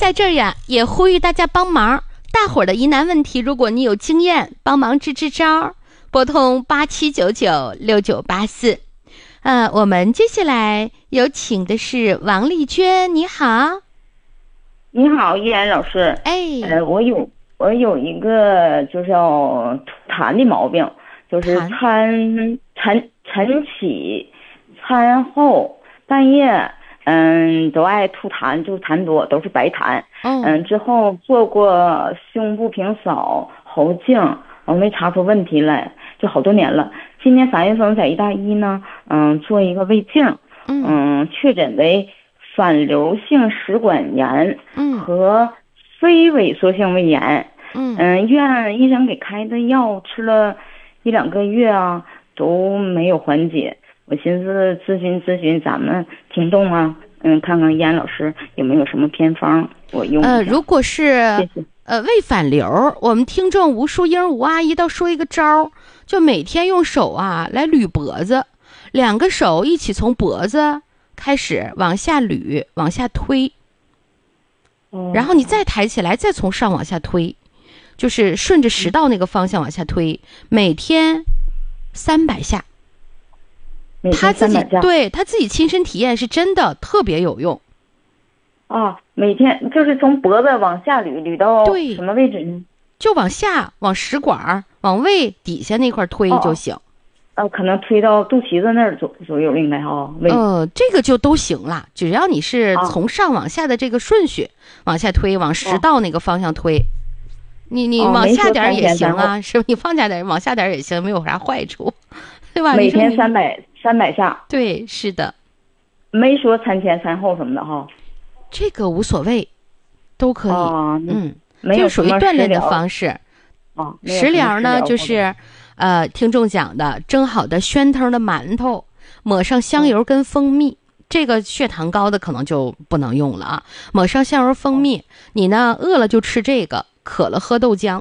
在这儿呀，也呼吁大家帮忙，大伙儿的疑难问题，如果你有经验，帮忙支招，拨通87996984。我们接下来有请的是王丽娟，你好。 你好，依然老师。我有一个就是要吐痰的毛病，就是晨起、餐后、半夜，都爱吐痰，就是痰多，都是白痰。之后做过胸部平扫、喉镜，我没查出问题来，就好多年了。今年3月份在医大医呢，做一个胃镜，确诊为反流性食管炎，和非萎缩性胃炎。医生给开的药吃了1-2个月啊，都没有缓解。我寻思咨询咱们听众啊，看看依然老师有没有什么偏方我用一下。 如果是谢谢胃反流，我们听众吴淑英吴阿姨倒说一个招，就每天用手啊来捋脖子，2个手一起从脖子开始往下捋，往下推，然后你再抬起来，再从上往下推，就是顺着食道那个方向往下推，每天300下。他自己对他自己亲身体验是真的特别有用。 每天就是从脖子往下捋到什么位置呢？ 就往下，往食管、往胃底下那块推就行。 可能推到肚脐子那儿左右应该这个就都行了，只要你是从上往下的这个顺序往下推，往食道那个方向推。你往下点也行啊，是吧？你放下点往下点也行，没有啥坏处，对吧？ 每天300下。 对，是的。 没说餐前餐后什么的哈。 这个无所谓，都可以。 没有就属于锻炼的方式。食疗呢，就是听众讲的，蒸好的宣腾的馒头，抹上香油跟蜂蜜。这个血糖高的可能就不能用了啊。抹上香油蜂蜜，你呢饿了就吃这个，渴了喝豆浆。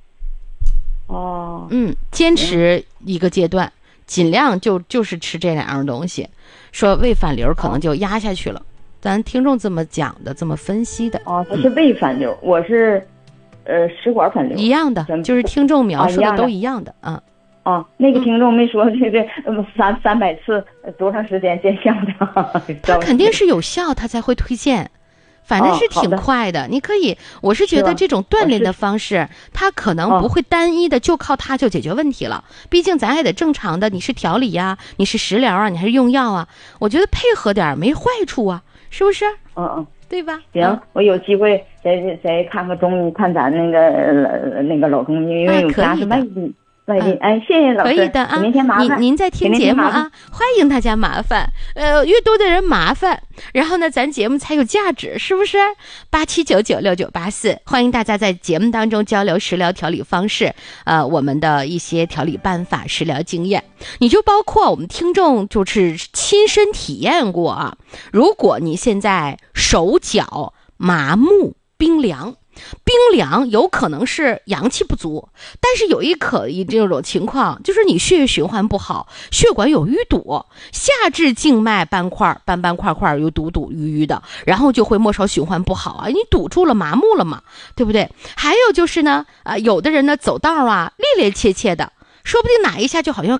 坚持一个阶段，尽量就是吃这2样东西。说胃反流可能就压下去了。咱听众这么讲的，这么分析的。 他是胃反流，我是食管反流， 一样的，就是听众描述的都一样的。 那个听众没说这300次多长时间见效的？ 他肯定是有效，他才会推荐。反正是挺快的，你可以，我是觉得这种锻炼的方式，它可能不会单一的就靠它就解决问题了。毕竟咱还得正常的，你是调理呀，你是食疗啊，你还是用药啊，我觉得配合点没坏处啊，是不是？对吧？ 行，我有机会再看看中医，看咱那个老中医，因为我家是外地。谢谢老师。 可以的啊， 明天麻烦您在听节目啊，欢迎大家麻烦。越多的人麻烦，然后呢，咱节目才有价值，是不是？87996984，欢迎大家在节目当中交流食疗调理方式，我们的一些调理办法、食疗经验。你就包括我们听众就是亲身体验过啊。如果你现在手脚麻木、冰凉有可能是阳气不足，但是有这种情况，就是你血液循环不好，血管有淤堵，下至静脉斑块有堵淤的，然后就会末梢循环不好啊，你堵住了，麻木了嘛，对不对？还有就是呢，有的人呢走道啊趔趔趄趄的，说不定哪一下就好像